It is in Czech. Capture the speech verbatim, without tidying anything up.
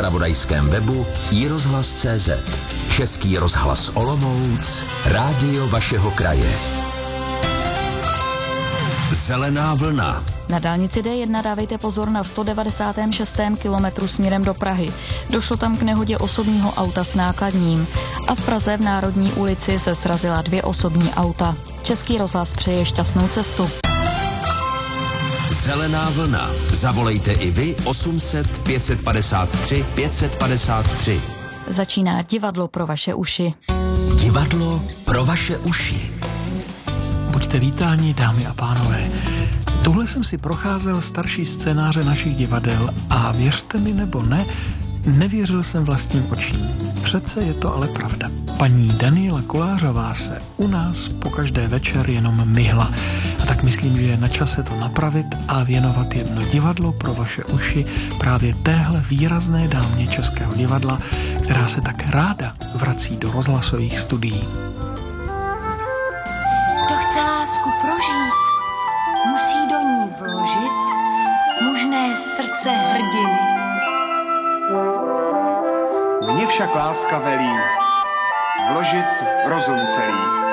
zpravodajském webu i rozhlas tečka cé zet. Český rozhlas Olomouc, rádio vašeho kraje. Zelená vlna. Na dálnici D jedna dávejte pozor na sto devadesátém šestém kilometru směrem do Prahy. Došlo tam k nehodě osobního auta s nákladním. A v Praze v Národní ulici se srazila dvě osobní auta. Český rozhlas přeje šťastnou cestu. Zelená vlna. Zavolejte i vy osm set pět set padesát tři pět set padesát tři. Začíná divadlo pro vaše uši. Divadlo pro vaše uši. Buďte vítáni, dámy a pánové. Tuhle jsem si procházel starší scénáře našich divadel a věřte mi nebo ne, nevěřil jsem vlastním očím. Přece je to ale pravda. Paní Daniela Kolářová se u nás po každé večer jenom myhla. A tak myslím, že je na čase to napravit a věnovat jedno divadlo pro vaše uši právě téhle výrazné dámě českého divadla, která se tak ráda vrací do rozhlasových studií. Kdo chce lásku prožít, musí do ní vložit mužné srdce hrdiny. Mně však láska velí vložit rozum celý.